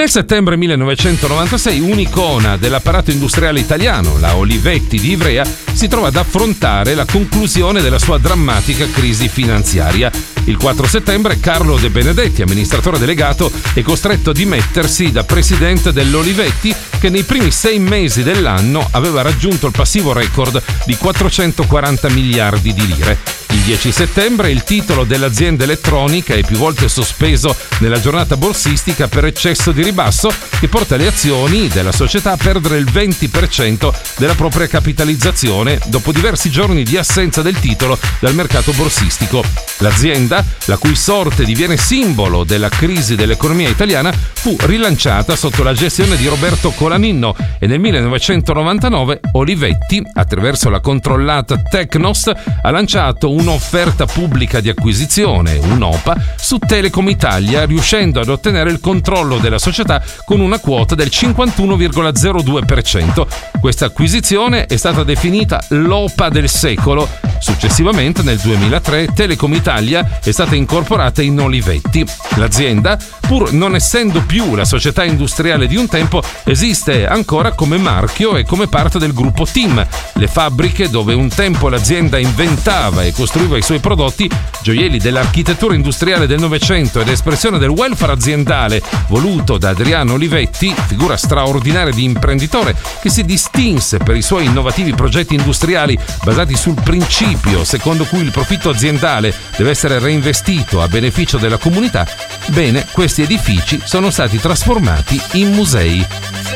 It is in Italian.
Nel settembre 1996 un'icona dell'apparato industriale italiano, la Olivetti di Ivrea, si trova ad affrontare la conclusione della sua drammatica crisi finanziaria. Il 4 settembre Carlo De Benedetti, amministratore delegato, è costretto a dimettersi da presidente dell'Olivetti, che nei primi 6 mesi dell'anno aveva raggiunto il passivo record di 440 miliardi di lire. Il 10 settembre il titolo dell'azienda elettronica è più volte sospeso nella giornata borsistica per eccesso di ribasso, che porta le azioni della società a perdere il 20% della propria capitalizzazione dopo diversi giorni di assenza del titolo dal mercato borsistico. L'azienda, la cui sorte diviene simbolo della crisi dell'economia italiana, fu rilanciata sotto la gestione di Roberto Colaninno e nel 1999 Olivetti, attraverso la controllata Tecnos, ha lanciato un'offerta pubblica di acquisizione, un'OPA, su Telecom Italia, riuscendo ad ottenere il controllo della società con una quota del 51,02%. Questa acquisizione è stata definita l'OPA del secolo. Successivamente, nel 2003, Telecom Italia è stata incorporata in Olivetti. L'azienda, pur non essendo più la società industriale di un tempo, esiste ancora come marchio e come parte del gruppo TIM, le fabbriche dove un tempo l'azienda inventava e costruiva i suoi prodotti, gioielli dell'architettura industriale del Novecento ed espressione del welfare aziendale voluto da Adriano Olivetti, figura straordinaria di imprenditore che si distinse per i suoi innovativi progetti industriali basati sul principio secondo cui il profitto aziendale deve essere reinvestito a beneficio della comunità. Bene, questi edifici sono stati trasformati in musei.